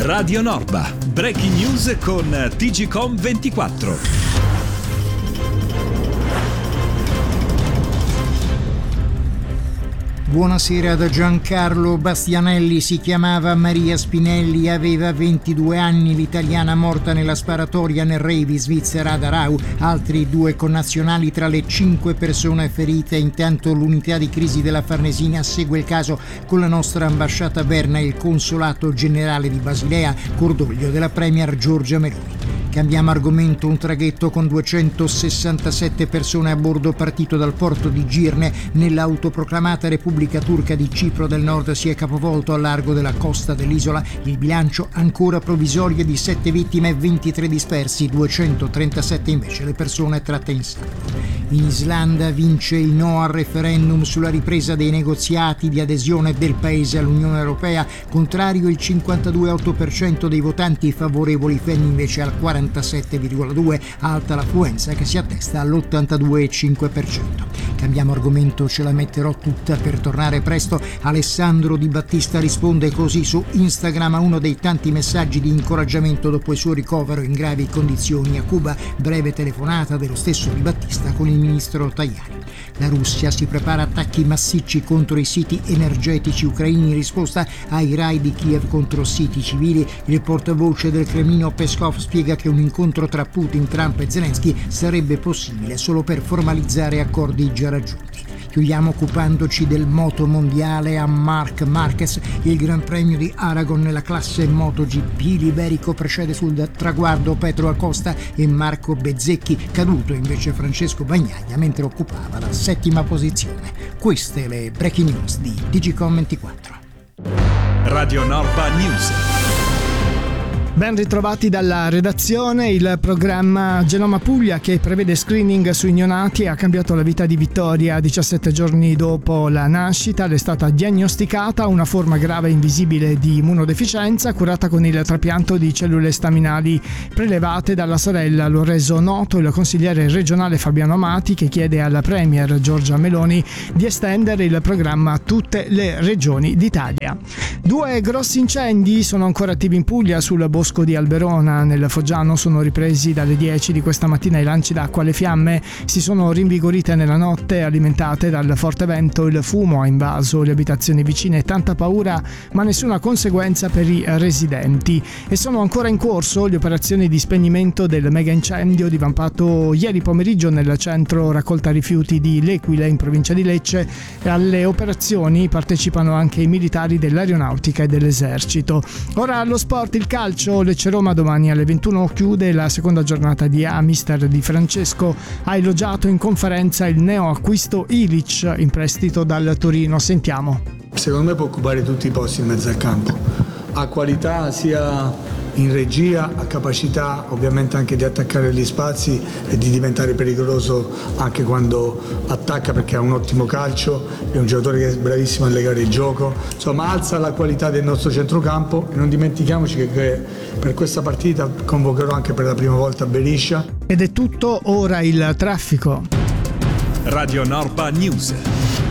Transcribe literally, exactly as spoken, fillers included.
Radio Norba, breaking news con T G Com ventiquattro. Buonasera da Giancarlo Bastianelli. Si chiamava Maria Spinelli, aveva ventidue anni, l'italiana morta nella sparatoria nel Revi, Svizzera ad Arau. Altri due connazionali tra le cinque persone ferite. Intanto l'unità di crisi della Farnesina segue il caso con la nostra ambasciata a Berna e il consolato generale di Basilea, cordoglio della premier Giorgia Meloni. Cambiamo argomento. Un traghetto con duecentosessantasette persone a bordo partito dal porto di Girne nell'autoproclamata Repubblica Turca di Cipro del Nord si è capovolto a largo della costa dell'isola. Il bilancio ancora provvisorio di sette vittime e ventitré dispersi, duecentotrentasette invece le persone tratte in salvo. In Islanda vince il no al referendum sulla ripresa dei negoziati di adesione del paese all'Unione Europea, contrario il cinquantadue virgola otto per cento dei votanti, favorevoli Fenni invece al quarantasette virgola due per cento, alta l'affluenza che si attesta all'ottantadue virgola cinque per cento. Cambiamo argomento, ce la metterò tutta per tornare presto. Alessandro Di Battista risponde così su Instagram a uno dei tanti messaggi di incoraggiamento dopo il suo ricovero in gravi condizioni a Cuba. Breve telefonata dello stesso Di Battista con il ministro Tajani. La Russia si prepara attacchi massicci contro i siti energetici ucraini in risposta ai raid di Kiev contro siti civili. Il portavoce del Cremlino Peskov spiega che un incontro tra Putin, Trump e Zelensky sarebbe possibile solo per formalizzare accordi già raggiunti. Chiudiamo occupandoci del moto mondiale a Marc Marquez. Il Gran Premio di Aragon nella classe MotoGP. L'Iberico precede sul traguardo Pedro Acosta e Marco Bezzecchi, caduto invece Francesco Bagnaia mentre occupava la settima posizione. Queste le breaking news di T G Com ventiquattro. Radio Norba News. Ben ritrovati dalla redazione. Il programma Genoma Puglia, che prevede screening sui neonati, ha cambiato la vita di Vittoria. diciassette giorni dopo la nascita le è stata diagnosticata una forma grave e invisibile di immunodeficienza, curata con il trapianto di cellule staminali prelevate dalla sorella. Lo ha reso noto il consigliere regionale Fabiano Amati, che chiede alla premier Giorgia Meloni di estendere il programma a tutte le regioni d'Italia. Due grossi incendi sono ancora attivi in Puglia. Sul bosco di Alberona nel Foggiano sono ripresi dalle dieci di questa mattina i lanci d'acqua. Le fiamme si sono rinvigorite nella notte, alimentate dal forte vento. Il fumo ha invaso le abitazioni vicine, tanta paura ma nessuna conseguenza per i residenti. E sono ancora in corso le operazioni di spegnimento del mega incendio divampato ieri pomeriggio nel centro raccolta rifiuti di L'Equile in provincia di Lecce. E alle operazioni partecipano anche i militari dell'aeronautica e dell'esercito. Ora allo sport, il calcio. Lecce Roma domani alle ventuno chiude la seconda giornata di A. Mister Di Francesco ha elogiato in conferenza il neo acquisto Ilic in prestito dal Torino. Sentiamo. Secondo me può occupare tutti i posti in mezzo al campo. Ha qualità sia in regia, ha capacità ovviamente anche di attaccare gli spazi e di diventare pericoloso anche quando attacca, perché ha un ottimo calcio, è un giocatore che è bravissimo a legare il gioco, insomma alza la qualità del nostro centrocampo. E non dimentichiamoci che, che per questa partita convocherò anche per la prima volta Beriscia. Ed è tutto, ora il traffico. Radio Norba News.